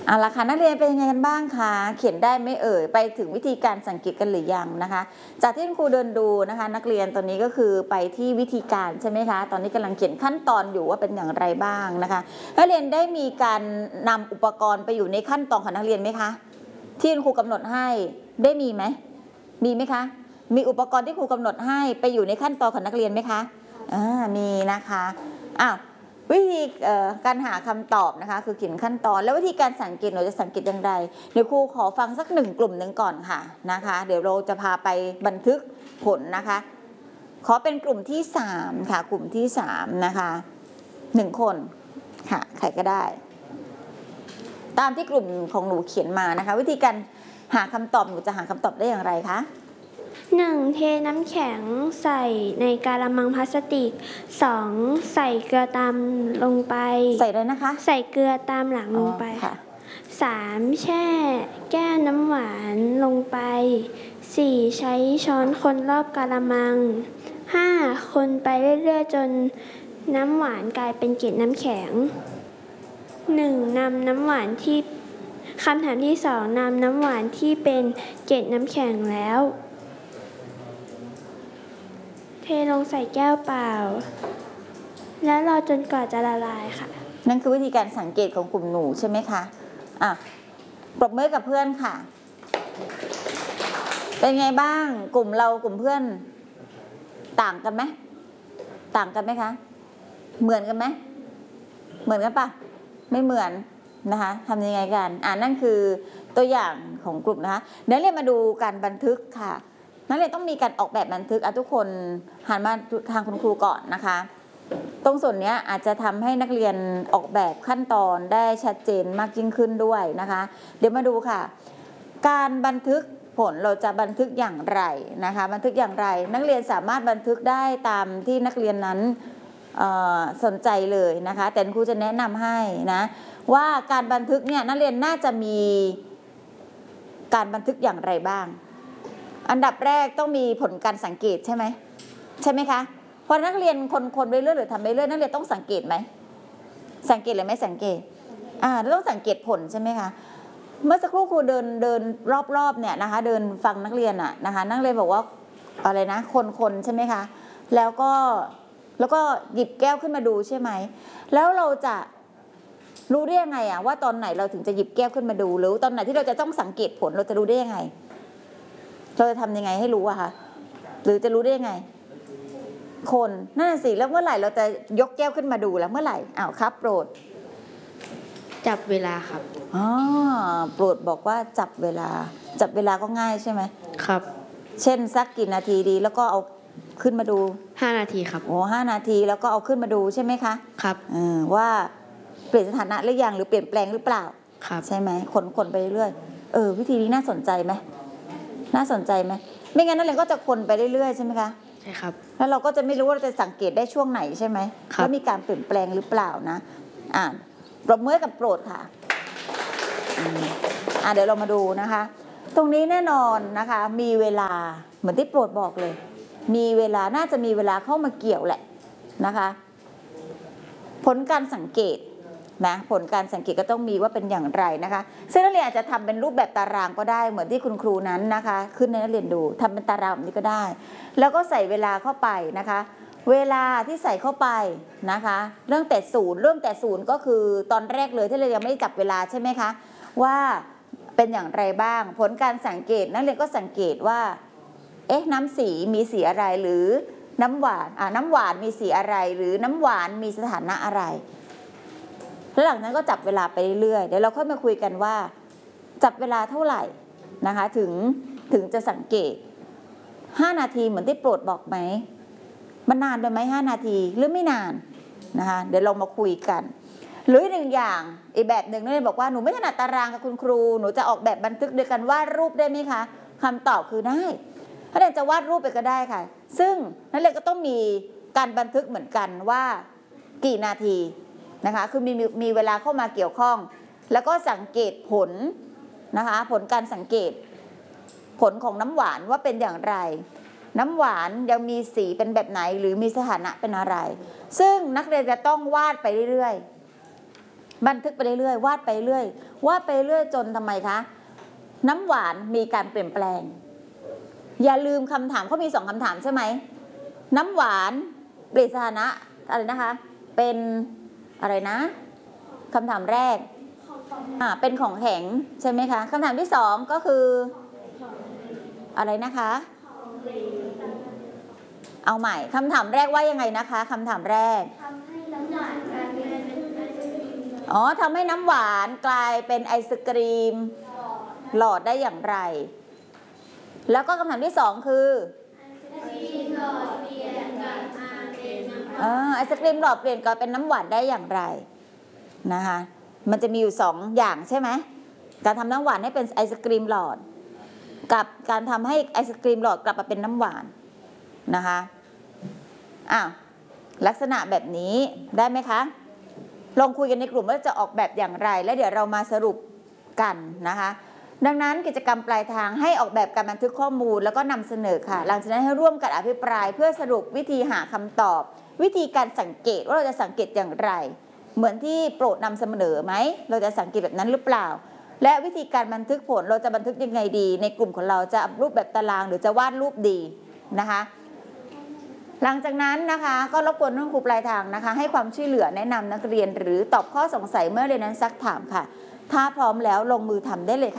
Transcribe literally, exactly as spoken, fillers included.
เอาละค่ะนักเรียนเป็นยังไงกันบ้างคะเขียนได้ไม่เอ่ยไปถึงวิธีการสังเกตกันหรือยังนะคะจากที่คุณครูเดินดูนะคะนักเรียนตอนนี้ก็คือไปที่วิธีการใช่ไหมคะตอนนี้กำลังเขียนขั้นตอนอยู่ว่าเป็นอย่างไรบ้างนะคะนักเรียนได้มีการนำอุปกรณ์ไปอยู่ในขั้นตอนของนักเรียนไหมคะที่คุณครูกำหนดให้ได้มีไหมมีไหมคะมีอุปกรณ์ที่ครูกำหนดให้ไปอยู่ในขั้นตอนของนักเรียนไหมคะอ่ามีนะคะอ้าววิธีการหาคำตอบนะคะคือเขียนขั้นตอนแล้ววิธีการสังเกตเราจะสังเกตอย่างไรเดี๋ยวครูขอฟังสักหนึ่งกลุ่มหนึ่งก่อนค่ะนะคะเดี๋ยวเราจะพาไปบันทึกผลนะคะขอเป็นกลุ่มที่สามค่ะกลุ่มที่สามนะคะหนึ่งคนค่ะใครก็ได้ตามที่กลุ่มของหนูเขียนมานะคะวิธีการหาคำตอบหนูจะหาคำตอบได้อย่างไรคะหนึ่งเทน้ำแข็งใส่ในกะละมังพลาสติกสองใส่เกลือตามลงไปใส่เลยนะคะใส่เกลือตามหลังลงไปสามแช่แก้วน้ำหวานลงไปสี่ใช้ช้อนคนรอบกะละมังห้าคนไปเรื่อยๆจนน้ำหวานกลายเป็นเกล็ดน้ำแข็งหนึ่งนำน้ำหวานที่คำถามที่สองนำน้ำหวานที่เป็นเกล็ดน้ำแข็งแล้วเทลงใส่แก้วเปล่าแล้วรอจนกว่าจะละลายค่ะนั่นคือวิธีการสังเกตของกลุ่มหนูใช่ไหมคะอ่ะปรบมือกับเพื่อนค่ะเป็นไงบ้างกลุ่มเรากลุ่มเพื่อนต่างกันไหมต่างกันไหมคะเหมือนกันไหมเหมือนกันปะไม่เหมือนนะคะทำยังไงกันอ่านั่นคือตัวอย่างของกลุ่มนะคะเดี๋ยวเรียนมาดูการบันทึกค่ะนักเรียนต้องมีการออกแบบบันทึกอ่ะทุกคนหันมาทางคุณครูก่อนนะคะตรงส่วนนี้อาจจะทำให้นักเรียนออกแบบขั้นตอนได้ชัดเจนมากยิ่งขึ้นด้วยนะคะเดี๋ยวมาดูค่ะการบันทึกผลเราจะบันทึกอย่างไรนะคะบันทึกอย่างไรนักเรียนสามารถบันทึกได้ตามที่นักเรียนนั้นสนใจเลยนะคะแต่ครูจะแนะนำให้นะว่าการบันทึกเนี่ยนักเรียนน่าจะมีการบันทึกอย่างไรบ้างอันดับแรกต้องมีผลการสังเกตใช่ไหมใช่ไหมคะพอนักเรียนคนคนไปเรื่อยหรือทำไปเรื่อยนักเรียนต้องสังเกตไหมสังเกตหรือไม่สังเกตอ่าต้องสังเกตผลใช่ไหมคะเมื่อสักครู่ครูเดินเดินรอบๆเนี่ยนะคะเดินฟังนักเรียนอ่ะนะคะนักเรียนบอกว่าอะไรนะคนคนใช่ไหมคะแล้วก็แล้วก็หยิบแก้วขึ้นมาดูใช่ไหมแล้วเราจะรู้ได้ยังไงอ่ะว่าตอนไหนเราถึงจะหยิบแก้วขึ้นมาดูหรือตอนไหนที่เราจะต้องสังเกตผลเราจะรู้ได้ยังไงเราจะทำยังไงให้รู้อะคะหรือจะรู้ได้ยังไงคนนั่นสิแล้วเมื่อไหร่เราจะยกแก้วขึ้นมาดูแล้วเมื่อไหร่อ้าวครับโปรดจับเวลาครับอ๋อโปรดบอกว่าจับเวลาจับเวลาก็ง่ายใช่ไหมครับเช่นสักกี่นาทีดีแล้วก็เอาขึ้นมาดูห้านาทีครับโอ้ห้านาทีแล้วก็เอาขึ้นมาดูใช่ไหมคะครับเออว่าเปลี่ยนสถานะหรือยังหรือเปลี่ยนแปลงหรือเปล่าครับใช่ไหมคนคนไปเรื่อยเออวิธีนี้น่าสนใจไหมน่าสนใจไหมไม่งั้นนักเรียนก็จะคนไปเรื่อยๆใช่ไหมคะใช่ครับแล้วเราก็จะไม่รู้ว่าเราจะสังเกตได้ช่วงไหนใช่ไหมว่ามีการเปลี่ยนแปลงหรือเปล่านะอ่านปรบมือกับโปรดค่ะอ่าเดี๋ยวเรามาดูนะคะตรงนี้แน่นอนนะคะมีเวลาเหมือนที่โปรดบอกเลยมีเวลาน่าจะมีเวลาเข้ามาเกี่ยวแหละนะคะผลการสังเกตนะผลการสังเกตก็ต้องมีว่าเป็นอย่างไรนะคะซึ่งนักเรียนอาจจะทำเป็นรูปแบบตารางก็ได้เหมือนที่คุณครูนั้นนะคะขึ้นให้นักเรียนดูทำเป็นตารางแบบนี้ก็ได้แล้วก็ใส่เวลาเข้าไปนะคะเวลาที่ใส่เข้าไปนะคะเรื่องแต่ศูนย์เรื่องแต่ศูนย์ก็คือตอนแรกเลยที่เรายังไม่ได้จับเวลาใช่ไหมคะว่าเป็นอย่างไรบ้างผลการสังเกตนักเรียนก็สังเกตว่าเอ๊ะน้ำสีมีสีอะไรหรือน้ำหวานอ่าน้ำหวานมีสีอะไรหรือน้ำหวานมีสถานะอะไรแล้วหลังนั้นก็จับเวลาไปเรื่อยๆเดี๋ยวเราค่อยมาคุยกันว่าจับเวลาเท่าไหร่นะคะถึงถึงจะสังเกตห้านาทีเหมือนที่โปรดบอกไหมมันนานไปไหมห้านาทีหรือไม่นานนะคะเดี๋ยวเรามาคุยกันหรือหนึ่งอย่างอีกแบบหนึ่งนักเรียนบอกว่าหนูไม่ถนัดตารางกับคุณครูหนูจะออกแบบบันทึกโดยการวาดรูปได้ไหมคะคำตอบคือได้นักเรียนจะวาดรูปไปก็ได้ค่ะซึ่งนักเรียนก็ต้องมีการบันทึกเหมือนกันว่ากี่นาทีนะคะคือมีมีเวลาเข้ามาเกี่ยวข้องแล้วก็สังเกตผลนะคะผลการสังเกตผลของน้ำหวานว่าเป็นอย่างไรน้ำหวานยังมีสีเป็นแบบไหนหรือมีสถานะเป็นอะไรซึ่งนักเรียนจะต้องวาดไปเรื่อยๆบันทึกไปเรื่อยๆวาดไปเรื่อยวาดไปเรื่อยจนทำไมคะน้ำหวานมีการเปลี่ยนแปลงอย่าลืมคำถามเขามีสองคำถามใช่ไหมน้ำหวานเปลี่ยนสถานะอะไรนะคะเป็นอะไรนะคำถามแรกอ่าเป็นของแข็งใช่ไหมคะคำถามที่สองก็คืออะไรนะคะเอาใหม่คำถามแรกว่ายังไงนะคะคำถามแรกอ๋อทำให้น้ำหวานกลายเป็นไอศกรีมหลอดได้อย่างไรแล้วก็คำถามที่สองคือไอศกรีมหลอดเปลี่ยนกลายเป็นน้ำหวานได้อย่างไรนะคะมันจะมีอยู่สองอย่างใช่ไหมการทำน้ำหวานให้เป็นไอศกรีมหลอดกับการทำให้ไอศกรีมหลอดกลับมาเป็นน้ำหวานนะคะอ้าวลักษณะแบบนี้ได้ไหมคะลองคุยกันในกลุ่มว่าจะออกแบบอย่างไรแล้วเดี๋ยวเรามาสรุปกันนะคะดังนั้นกิจกรรมปลายทางให้ออกแบบการบันทึกข้อมูลแล้วก็นำเสนอค่ะหลังจากนั้นให้ร่วมกันอภิปรายเพื่อสรุปวิธีหาคำตอบวิธีการสังเกตว่าเราจะสังเกตอย่างไรเหมือนที่โปรดนำเสนอไหมเราจะสังเกตแบบนั้นหรือเปล่าและวิธีการบันทึกผลเราจะบันทึกยังไงดีในกลุ่มของเราจะรูปแบบตารางหรือจะวาดรูปดีนะคะหลังจากนั้นนะคะก็รบกวนคุณครูปลายทางนะคะให้ความช่วยเหลือแนะนำนักเรียนหรือตอบข้อสงสัยเมื่อเรียนนั้นซักถามค่ะถ้าพร้อมแล้วลงมือทำได้เลยค่ะ